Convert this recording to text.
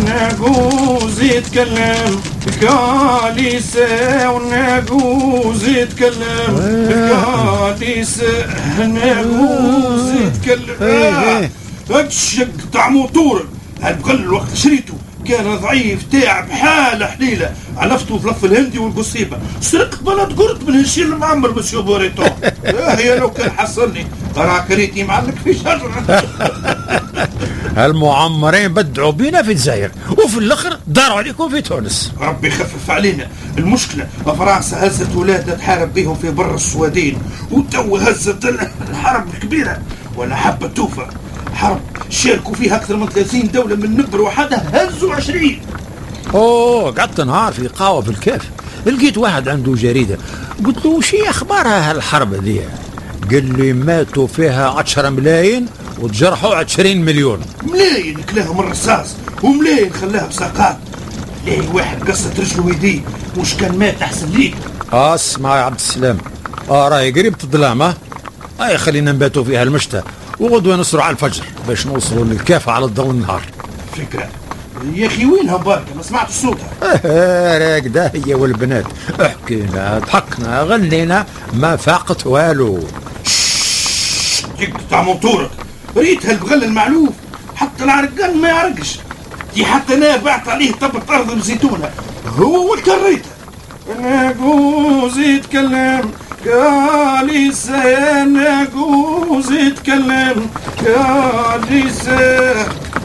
الناقوز يتكلم كاليسة والناقوز يتكلم كاليسة الناقوز يتكلم اتشق طعمو طور هالبغل وقت شريته كان ضعيف تاعب حالة حليلة علفته في لف الهندي والقصيبة سرقت بلد قرد من هالشيء المعمر مسيو بوريتو هي لو كان حصلني راك ريتي معلق في شجرة هالمعمرين بدعوا بينا في الجزائر وفي الاخر داروا عليكم في تونس. ربي يخفف علينا. المشكلة فرنسا هزت ولادها تحارب بيهم في بر السوادين وتو هزت الحرب الكبيرة ولا حبة توفى حرب شاركوا فيها أكثر من 30 دولة من نبر وحدها هزوا 20. قعدت نهار في قهوة في الكاف لقيت واحد عنده جريدة قلت له وشي أخبارها هالحرب ذي؟ قال لي ماتوا فيها 10 ملايين وتجرحوا 20 مليون. ملايين كلاهم الرصاص وملايين خلاها بساقات. ملايين واحد قصت رجله ويديه وش كان مات أحسن ليك. اسمع يا عبد السلام راهي قريب الظلام خلينا نباتوا فيها المشتى وغدوة نسروا على الفجر باش نوصلوا للكافة على الضوء النهار. فكرة يا أخي وينها بركة ما سمعت صوتها. راكدة هي والبنات حكينا ضحكنا غنينا ما فاقت والو. تقطع موتورك ريت هالبغل المعلوف حتى العرقان ما يعرقش دي حتى انا بعت عليه طبق ارض مزيتونه هو والكريته. ناقوز يتكلم كاليسة ناقوز يتكلم كاليسة